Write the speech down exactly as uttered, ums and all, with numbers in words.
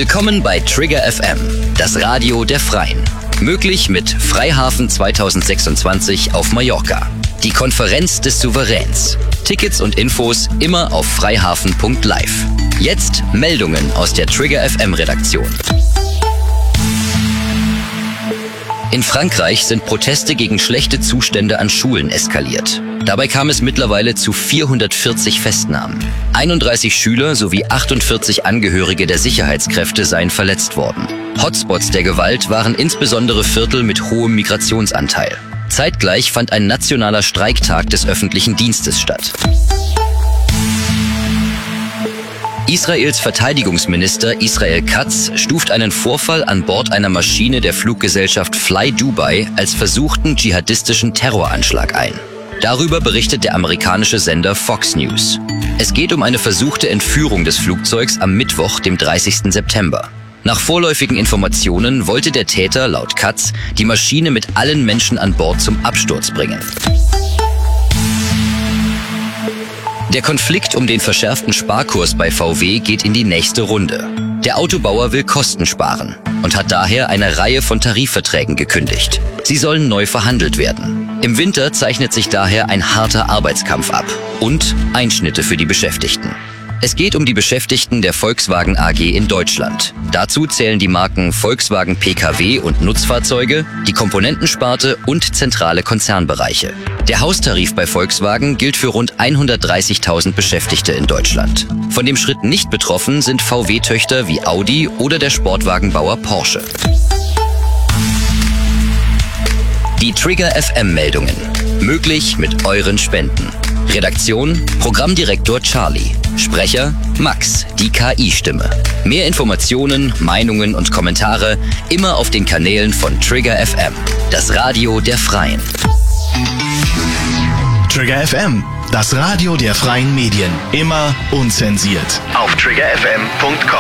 Willkommen bei Trigger F M, das Radio der Freien. Möglich mit Freihafen zweitausendsechsundzwanzig auf Mallorca. Die Konferenz des Souveräns. Tickets und Infos immer auf freihafen punkt live. Jetzt Meldungen aus der Trigger F M Redaktion. In Frankreich sind Proteste gegen schlechte Zustände an Schulen eskaliert. Dabei kam es mittlerweile zu vierhundertvierzig Festnahmen. einunddreißig Schüler sowie achtundvierzig Angehörige der Sicherheitskräfte seien verletzt worden. Hotspots der Gewalt waren insbesondere Viertel mit hohem Migrationsanteil. Zeitgleich fand ein nationaler Streiktag des öffentlichen Dienstes statt. Israels Verteidigungsminister Israel Katz stuft einen Vorfall an Bord einer Maschine der Fluggesellschaft Fly Dubai als versuchten dschihadistischen Terroranschlag ein. Darüber berichtet der amerikanische Sender Fox News. Es geht um eine versuchte Entführung des Flugzeugs am Mittwoch, dem dreißigsten September. Nach vorläufigen Informationen wollte der Täter, laut Katz, die Maschine mit allen Menschen an Bord zum Absturz bringen. Der Konflikt um den verschärften Sparkurs bei V W geht in die nächste Runde. Der Autobauer will Kosten sparen und hat daher eine Reihe von Tarifverträgen gekündigt. Sie sollen neu verhandelt werden. Im Winter zeichnet sich daher ein harter Arbeitskampf ab und Einschnitte für die Beschäftigten. Es geht um die Beschäftigten der Volkswagen A G in Deutschland. Dazu zählen die Marken Volkswagen P K W und Nutzfahrzeuge, die Komponentensparte und zentrale Konzernbereiche. Der Haustarif bei Volkswagen gilt für rund hundertdreißigtausend Beschäftigte in Deutschland. Von dem Schritt nicht betroffen sind V W-Töchter wie Audi oder der Sportwagenbauer Porsche. Die Trigger F M-Meldungen. Möglich mit euren Spenden. Redaktion: Programmdirektor Charlie. Sprecher: Max, die K I-Stimme. Mehr Informationen, Meinungen und Kommentare immer auf den Kanälen von Trigger F M, das Radio der Freien. Trigger F M, das Radio der freien Medien. Immer unzensiert. Auf trigger f m punkt com.